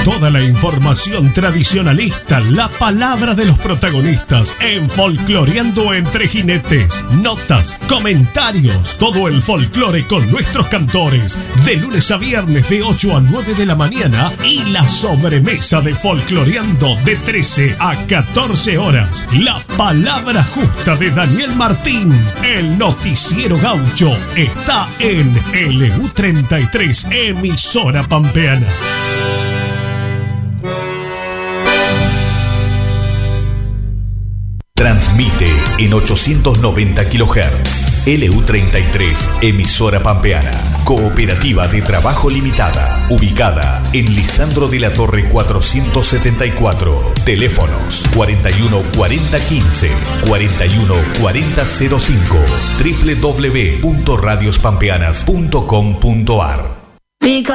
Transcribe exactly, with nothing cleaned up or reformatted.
Toda la información tradicionalista, la palabra de los protagonistas en Folcloreando entre Jinetes. Notas, comentarios, todo el folclore con nuestros cantores. De lunes a viernes de ocho a nueve de la mañana y la sobremesa de Folcloreando de trece a catorce horas. La palabra justa de Daniel Martín. El noticiero gaucho está en L U treinta y tres, emisora pampeana. Transmite en ochocientos noventa kilohertz. L U treinta y tres, emisora pampeana. Cooperativa de Trabajo Limitada. Ubicada en Lisandro de la Torre cuatrocientos setenta y cuatro. Teléfonos cuarenta y uno cuarenta quince, cuarenta y uno cuarenta cero cinco. doble u doble u doble u punto radios pampeanas punto com punto ar.